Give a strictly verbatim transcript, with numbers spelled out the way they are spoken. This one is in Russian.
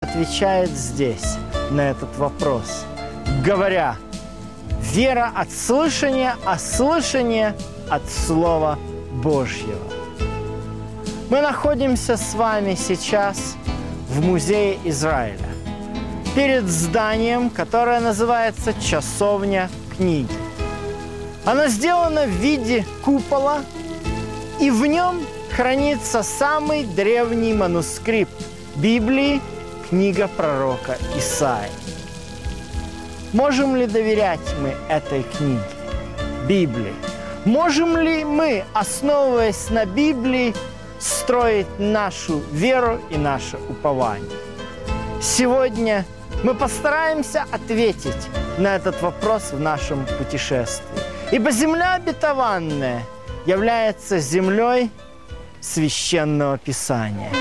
отвечает здесь на этот вопрос, говоря: «Вера от слышания, а слышание от Слова Божьего». Мы находимся с вами сейчас в Музее Израиля, перед зданием, которое называется «Часовня книги». Оно сделано в виде купола, и в нем хранится самый древний манускрипт Библии, книга пророка Исаии. Можем ли доверять мы этой книге, Библии? Можем ли мы, основываясь на Библии, строить нашу веру и наше упование? Сегодня мы постараемся ответить на этот вопрос в нашем путешествии. Ибо земля обетованная является землей Священного Писания.